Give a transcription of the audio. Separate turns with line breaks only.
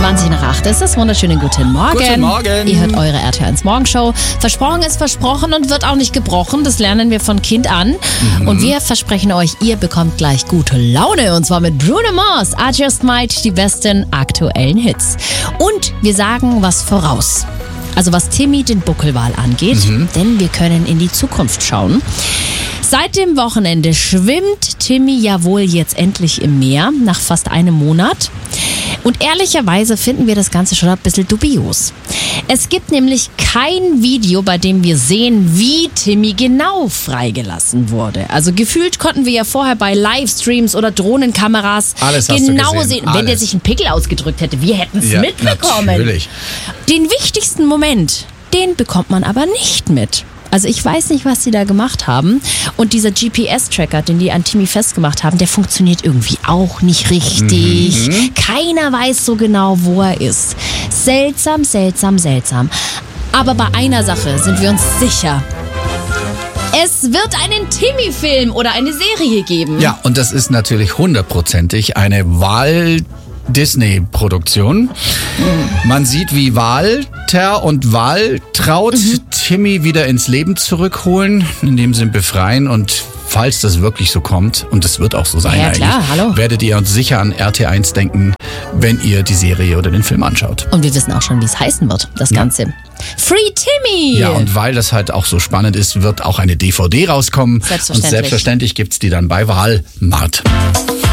20 nach 8 ist es. Wunderschönen guten Morgen.
Guten Morgen.
Ihr hört eure RTL1 Morgenshow. Versprochen ist versprochen und wird auch nicht gebrochen. Das lernen wir von Kind an. Und wir versprechen euch, ihr bekommt gleich gute Laune. Und zwar mit Bruno Mars, I Just Might, die besten aktuellen Hits. Und wir sagen was voraus. Also was Timmy den Buckelwal angeht. Denn wir können in die Zukunft schauen. Seit dem Wochenende schwimmt Timmy ja wohl jetzt endlich im Meer, nach fast einem Monat. Und ehrlicherweise finden wir das Ganze schon ein bisschen dubios. Es gibt nämlich kein Video, bei dem wir sehen, wie Timmy genau freigelassen wurde. Also gefühlt konnten wir ja vorher bei Livestreams oder Drohnenkameras genau sehen. Wenn der sich einen Pickel ausgedrückt hätte, wir hätten es mitbekommen.
Natürlich.
Den wichtigsten Moment, den bekommt man aber nicht mit. Also ich weiß nicht, was sie da gemacht haben. Und dieser GPS-Tracker, den die an Timmy festgemacht haben, der funktioniert irgendwie auch nicht richtig. Keiner weiß so genau, wo er ist. Seltsam, seltsam, seltsam. Aber bei einer Sache sind wir uns sicher. Es wird einen Timmy-Film oder eine Serie geben.
Ja, und das ist natürlich 100%ig eine Disney-Produktion. Man sieht, wie Walter und Waltraud Timmy wieder ins Leben zurückholen, indem sie ihn befreien. Und falls das wirklich so kommt, und das wird auch so sein werdet ihr uns sicher an RT1 denken, wenn ihr die Serie oder den Film anschaut.
Und wir wissen auch schon, wie es heißen wird, das Ganze. Free Timmy!
Ja, und weil das halt auch so spannend ist, wird auch eine DVD rauskommen.
Selbstverständlich.
Und selbstverständlich gibt's die dann bei Walmart.